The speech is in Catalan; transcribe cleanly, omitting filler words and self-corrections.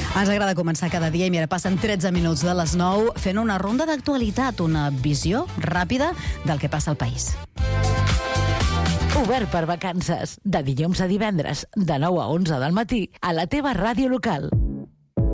Ens agrada començar cada dia i mira, passen 13 minuts de les 9 fent una ronda d'actualitat, una visió ràpida del que passa al país. Obert per vacances, de dilluns a divendres, de 9 a 11 del matí, a la teva ràdio local.